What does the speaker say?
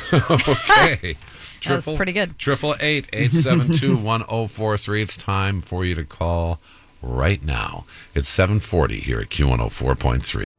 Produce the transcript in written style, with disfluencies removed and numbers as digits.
Okay. That was pretty good. 888-872-1043. It's time for you to call right now. It's 7:40 here at Q104.3.